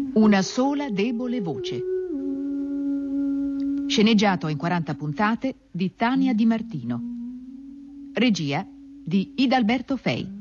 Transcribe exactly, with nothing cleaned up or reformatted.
Una sola debole voce. Sceneggiato in quaranta puntate di Tania Di Martino. Regia di Idalberto Fei.